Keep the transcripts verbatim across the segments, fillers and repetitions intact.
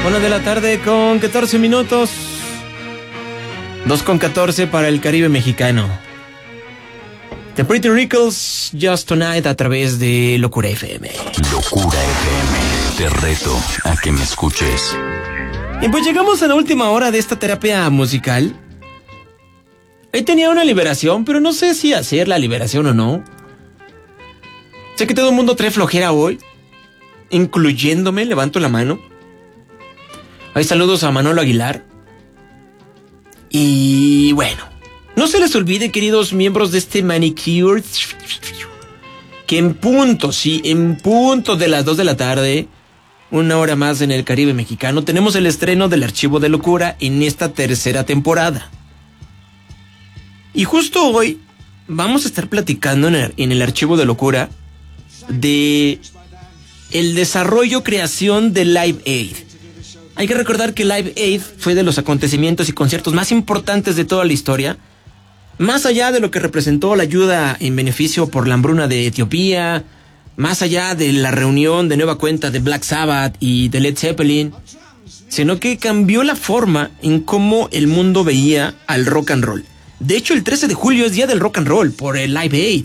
Una de la tarde con catorce minutos. Dos con catorce para el Caribe mexicano. The Pretty Rickles, Just Tonight, a través de Locura F M. Locura F M, te reto a que me escuches. Y pues llegamos a la última hora de esta terapia musical. Ahí tenía una liberación, pero no sé si hacer la liberación o no. Sé que todo el mundo trae flojera hoy, incluyéndome, levanto la mano. Hay saludos a Manolo Aguilar. Y bueno, no se les olvide, queridos miembros de este Manicure, que en punto, sí, en punto de las dos de la tarde, una hora más en el Caribe mexicano, tenemos el estreno del Archivo de Locura en esta tercera temporada. Y justo hoy vamos a estar platicando en el, en el Archivo de Locura de el desarrollo, creación de Live Aid. Hay que recordar que Live Aid fue de los acontecimientos y conciertos más importantes de toda la historia. Más allá de lo que representó la ayuda en beneficio por la hambruna de Etiopía, más allá de la reunión de nueva cuenta de Black Sabbath y de Led Zeppelin, sino que cambió la forma en cómo el mundo veía al rock and roll. De hecho, el trece de julio es día del rock and roll por el Live Aid.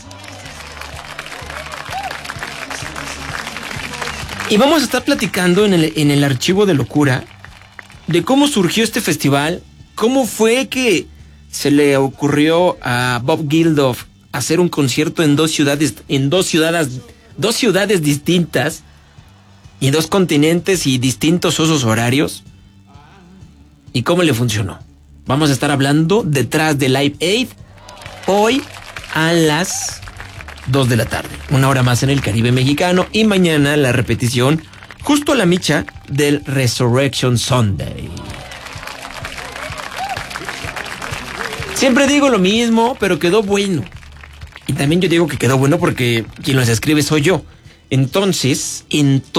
Y vamos a estar platicando en el, en el Archivo de Locura de cómo surgió este festival, cómo fue que se le ocurrió a Bob Geldof hacer un concierto en dos ciudades, en dos ciudades, dos ciudades distintas y dos continentes y distintos usos horarios, y cómo le funcionó. Vamos a estar hablando detrás de Live Aid hoy a las dos de la tarde, una hora más en el Caribe mexicano, y mañana la repetición justo a la micha del Resurrection Sunday. Siempre digo lo mismo, pero quedó bueno. Y también yo digo que quedó bueno porque quien los escribe soy yo. Entonces, en